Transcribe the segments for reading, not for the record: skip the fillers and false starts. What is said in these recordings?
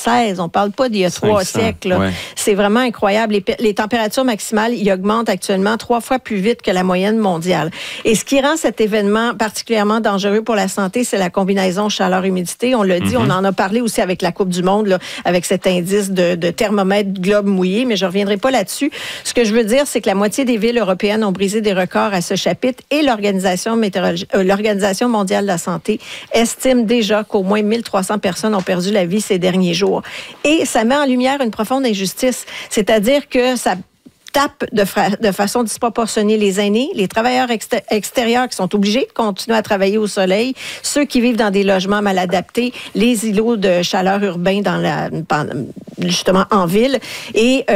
1916. On parle pas d'il y a 3 siècles. Là. Ouais. C'est vraiment incroyable. Les températures maximales, ils augmentent actuellement 3 fois plus vite que la moyenne mondiale. Et ce qui rend cet événement particulièrement dangereux pour la santé, c'est la combinaison chaleur-humidité. On l'a dit, on en a parlé aussi avec la Coupe du Monde, là, avec cet indice de thermomètre globe mouillé, mais je reviendrai pas là-dessus. Ce que je veux dire, c'est que la moitié des villes européennes ont brisé des records à ce chapitre et l'Organisation mondiale de la santé estime déjà qu'au moins 1300 personnes ont perdu la vie ces derniers jours. Et ça met en lumière une profonde injustice, c'est-à-dire que ça tape de façon disproportionnée les aînés, les travailleurs extérieurs qui sont obligés de continuer à travailler au soleil, ceux qui vivent dans des logements mal adaptés, les îlots de chaleur urbains justement en ville. Et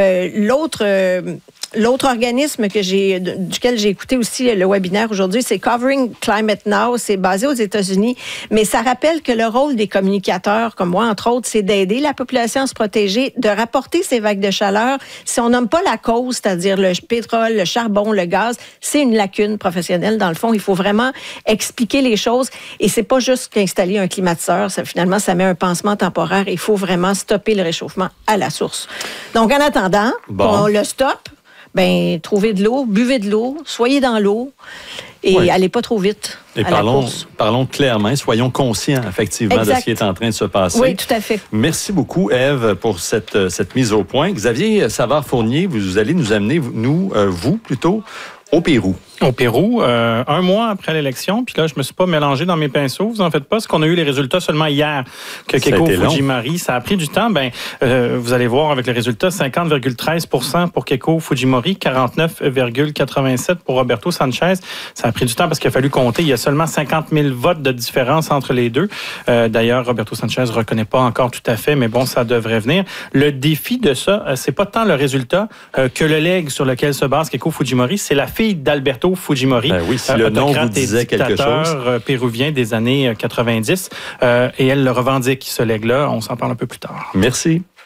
l'autre organisme duquel j'ai écouté aussi le webinaire aujourd'hui, c'est Covering Climate Now. C'est basé aux États-Unis, mais ça rappelle que le rôle des communicateurs, comme moi, entre autres, c'est d'aider la population à se protéger, de rapporter ces vagues de chaleur. Si on nomme pas la cause, c'est-à-dire le pétrole, le charbon, le gaz, c'est une lacune professionnelle. Dans le fond, il faut vraiment expliquer les choses. Et c'est pas juste qu'installer un climatiseur. Finalement, ça met un pansement temporaire. Il faut vraiment stopper le réchauffement à la source. Donc, en attendant, on le stoppe. Trouvez de l'eau, buvez de l'eau, soyez dans l'eau et allez pas trop vite. Et parlons clairement, soyons conscients effectivement de ce qui est en train de se passer. Oui, tout à fait. Merci beaucoup, Ève, pour cette mise au point. Xavier Savard-Fournier, vous allez nous amener, vous plutôt, au Pérou. Au Pérou, 1 mois après l'élection, puis là, je me suis pas mélangé dans mes pinceaux, vous en faites pas, parce qu'on a eu les résultats seulement hier que Keiko Fujimori. Ça a pris du temps. Vous allez voir avec les résultats, 50,13% pour Keiko Fujimori, 49,87% pour Roberto Sanchez. Ça a pris du temps parce qu'il a fallu compter. Il y a seulement 50 000 votes de différence entre les deux. D'ailleurs, Roberto Sanchez ne reconnaît pas encore tout à fait, mais bon, ça devrait venir. Le défi de ça, c'est pas tant le résultat que le legs sur lequel se base Keiko Fujimori, c'est la fille d'Alberto Fujimori, si le nom vous disait quelque chose. Péruvien des années 90, et elle le revendique, ce legs-là. On s'en parle un peu plus tard. Merci.